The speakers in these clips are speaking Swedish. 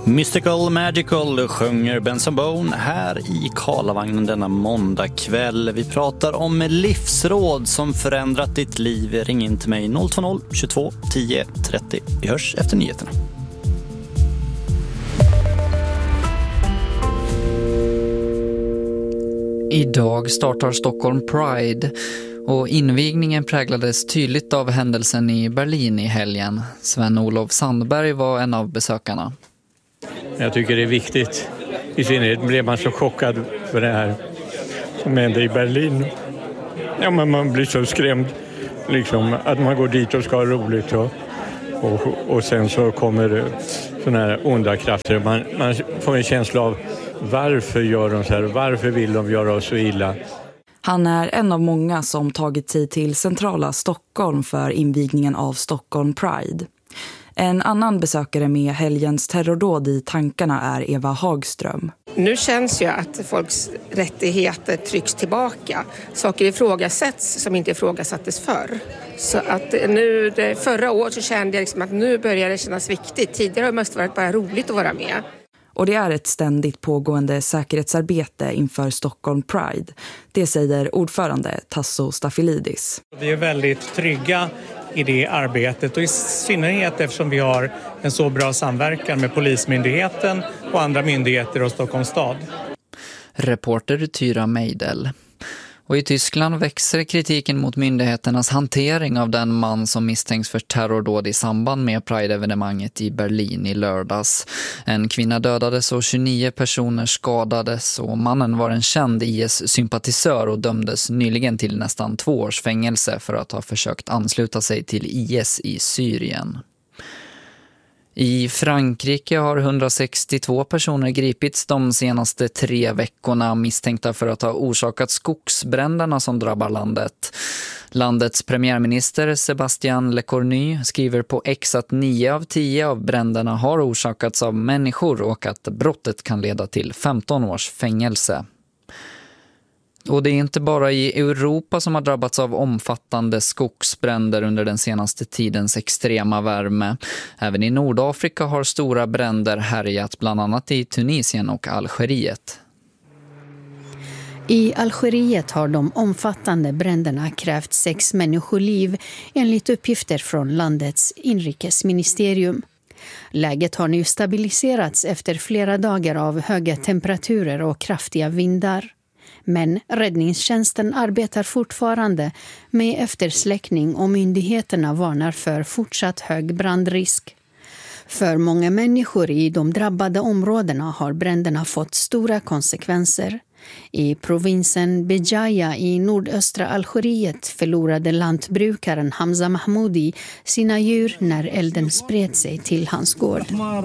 Mystical Magical sjunger Benson Boone här i Karlavagnen denna måndag kväll. Vi pratar om livsråd som förändrat ditt liv. Ring in till mig 020 22 10 30. Vi hörs efter nyheterna. Idag startar Stockholm Pride och invigningen präglades tydligt av händelsen i Berlin i helgen. Sven-Olof Sandberg var en av besökarna. Jag tycker det är viktigt. I synnerhet blev man så chockad för det här som hände i Berlin. Ja, men man blir så skrämd liksom, att man går dit och ska ha roligt och sen så kommer det såna här onda krafter. Man får en känsla av varför gör de så här? Varför vill de göra oss så illa? Han är en av många som tagit sig till centrala Stockholm för invigningen av Stockholm Pride. En annan besökare med helgens terrordåd i tankarna är Eva Hagström. Nu känns ju att folks rättigheter trycks tillbaka. Saker ifrågasätts som inte ifrågasattes förr. Så att nu, förra året så kände jag liksom att nu börjar det kännas viktigt. Tidigare har det mest varit bara roligt att vara med. Och det är ett ständigt pågående säkerhetsarbete inför Stockholm Pride. Det säger ordförande Tasso Staffilidis. Vi är väldigt trygga i det arbetet och i synnerhet eftersom vi har en så bra samverkan med Polismyndigheten och andra myndigheter och Stockholms stad. Reporter Tyra Meidel. Och i Tyskland växer kritiken mot myndigheternas hantering av den man som misstänks för terrordåd i samband med Pride-evenemanget i Berlin i lördags. En kvinna dödades och 29 personer skadades och mannen var en känd IS-sympatisör och dömdes nyligen till nästan 2 års fängelse för att ha försökt ansluta sig till IS i Syrien. I Frankrike har 162 personer gripits de senaste 3 veckorna misstänkta för att ha orsakat skogsbränderna som drabbar landet. Landets premiärminister Sébastien Lecornu skriver på X att 9 av 10 av bränderna har orsakats av människor och att brottet kan leda till 15 års fängelse. Och det är inte bara i Europa som har drabbats av omfattande skogsbränder under den senaste tidens extrema värme. Även i Nordafrika har stora bränder härjat, bland annat i Tunisien och Algeriet. I Algeriet har de omfattande bränderna krävt 6 människoliv enligt uppgifter från landets inrikesministerium. Läget har nu stabiliserats efter flera dagar av höga temperaturer och kraftiga vindar. Men räddningstjänsten arbetar fortfarande med eftersläckning och myndigheterna varnar för fortsatt hög brandrisk. För många människor i de drabbade områdena har bränderna fått stora konsekvenser. I provinsen Bejaia i nordöstra Algeriet förlorade lantbrukaren Hamza Mahmoudi sina djur när elden spred sig till hans gård.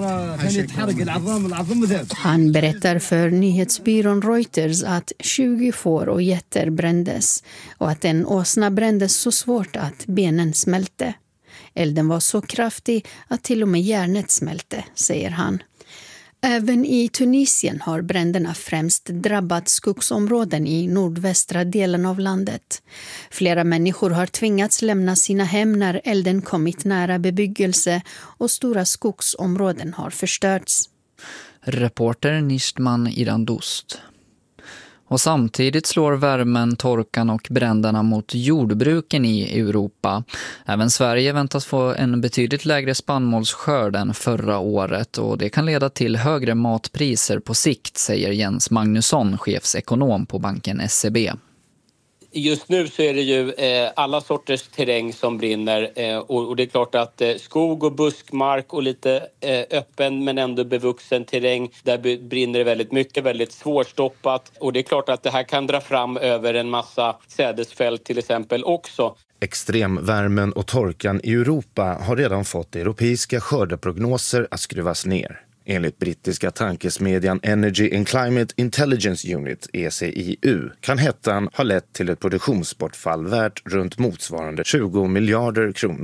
Han berättar för nyhetsbyrån Reuters att 20 får och getter brändes och att en åsna brändes så svårt att benen smälte. Elden var så kraftig att till och med järnet smälte, säger han. Även i Tunisien har bränderna främst drabbat skogsområden i nordvästra delen av landet. Flera människor har tvingats lämna sina hem när elden kommit nära bebyggelse och stora skogsområden har förstörts. Reporter Nishtman Irandust. Och samtidigt slår värmen, torkan och bränderna mot jordbruken i Europa. Även Sverige väntas få en betydligt lägre spannmålsskörd än förra året och det kan leda till högre matpriser på sikt, säger Jens Magnusson, chefsekonom på banken SEB. Just nu så är det ju alla sorters terräng som brinner och det är klart att skog och buskmark och lite öppen men ändå bevuxen terräng, där brinner det väldigt mycket, väldigt svårstoppat, och det är klart att det här kan dra fram över en massa sädesfält till exempel också. Extremvärmen och torkan i Europa har redan fått europeiska skördeprognoser att skruvas ner. Enligt brittiska tankesmedjan Energy and Climate Intelligence Unit, ECIU, kan hettan ha lett till ett produktionsbortfall värt runt motsvarande 20 miljarder kronor.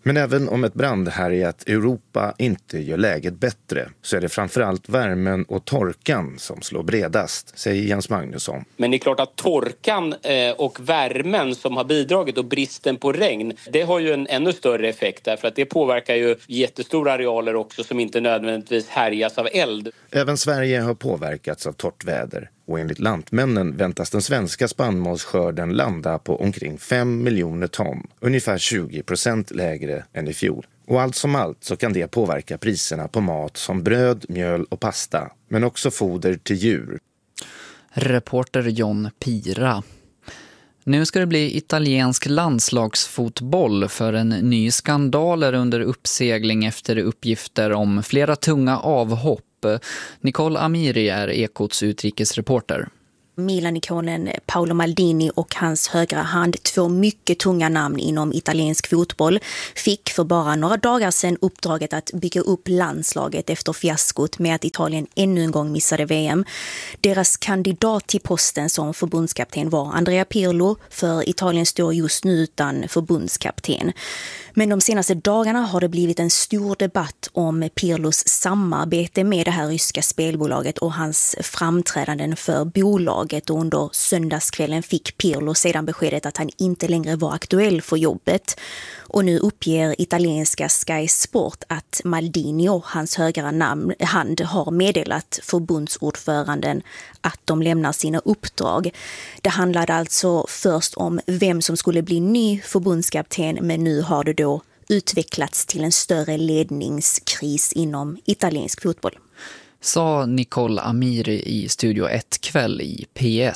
Men även om ett brandhärjat Europa inte gör läget bättre så är det framförallt värmen och torkan som slår bredast, säger Jens Magnusson. Men det är klart att torkan och värmen som har bidragit och bristen på regn, det har ju en ännu större effekt därför att det påverkar ju jättestora arealer också som inte nödvändigtvis härjas av eld. Även Sverige har påverkats av torrt väder. Och enligt Lantmännen väntas den svenska spannmålsskörden landa på omkring 5 miljoner ton, ungefär 20% lägre än i fjol. Och allt som allt så kan det påverka priserna på mat som bröd, mjöl och pasta, men också foder till djur. Reporter John Pira. Nu ska det bli italiensk landslagsfotboll för en ny skandal är under uppsegling efter uppgifter om flera tunga avhopp. Nicole Amiri är Ekots utrikesreporter. Milan-ikonen Paolo Maldini och hans högra hand, 2 mycket tunga namn inom italiensk fotboll, fick för bara några dagar sedan uppdraget att bygga upp landslaget efter fiaskot med att Italien ännu en gång missade VM. Deras kandidat till posten som förbundskapten var Andrea Pirlo, för Italien står just nu utan förbundskapten. Men de senaste dagarna har det blivit en stor debatt om Pirlos samarbete med det här ryska spelbolaget och hans framträdanden för bolaget. Och under söndagskvällen fick Pirlo sedan beskedet att han inte längre var aktuell för jobbet. Och nu uppger italienska Sky Sport att Maldini och hans högra hand har meddelat förbundsordföranden att de lämnar sina uppdrag. Det handlade alltså först om vem som skulle bli ny förbundskapten, men nu har det då utvecklats till en större ledningskris inom italiensk fotboll. Sa Nicole Amiri i Studio 1 kväll i P1.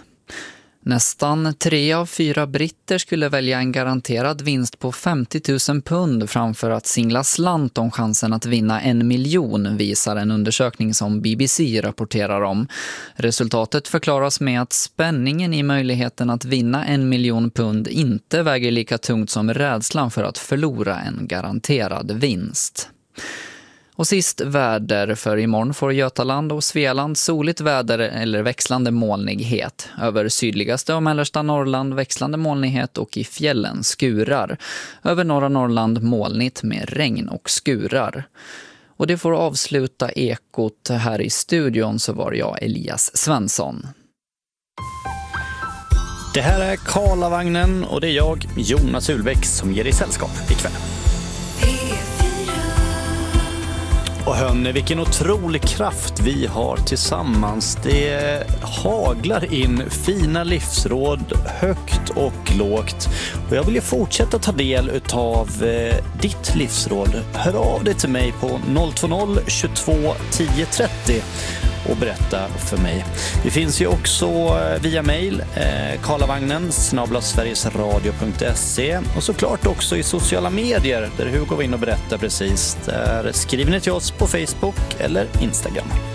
Nästan 3 av 4 britter skulle välja en garanterad vinst på 50 000 pund framför att singla slant om chansen att vinna 1 miljon, visar en undersökning som BBC rapporterar om. Resultatet förklaras med att spänningen i möjligheten att vinna 1 miljon pund inte väger lika tungt som rädslan för att förlora en garanterad vinst. Och sist väder, för imorgon får Götaland och Svealand soligt väder eller växlande molnighet. Över sydligaste och mellersta Norrland växlande molnighet och i fjällen skurar. Över norra Norrland molnigt med regn och skurar. Och det får avsluta Ekot. Här i studion så var jag Elias Svensson. Det här är Karlavagnen och det är jag, Jonas Ulbäck, som ger dig sällskap ikväll. Och hörni, vilken otrolig kraft vi har tillsammans. Det haglar in fina livsråd högt och lågt. Och jag vill ju fortsätta ta del av ditt livsråd. Hör av dig till mig på 020 22 10 30 och berätta för mig. Vi finns ju också via mejl, karlavagnen@sverigesradio.se, och såklart också i sociala medier där Hugo går in och berättar precis. Där skriver ni till oss på Facebook eller Instagram.